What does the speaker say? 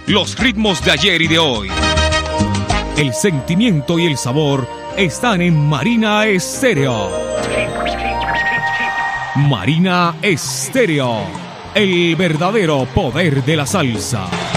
los ritmos de ayer y de hoy. El sentimiento y el sabor están en Marina Estéreo. Marina Estéreo, el verdadero poder de la salsa.